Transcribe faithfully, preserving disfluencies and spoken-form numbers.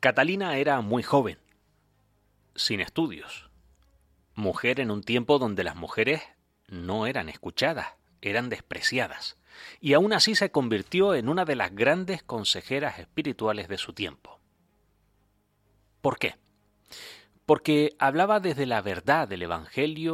Catalina era muy joven, sin estudios, mujer en un tiempo donde las mujeres no eran escuchadas, eran despreciadas, y aún así se convirtió en una de las grandes consejeras espirituales de su tiempo. ¿Por qué? Porque hablaba desde la verdad del Evangelio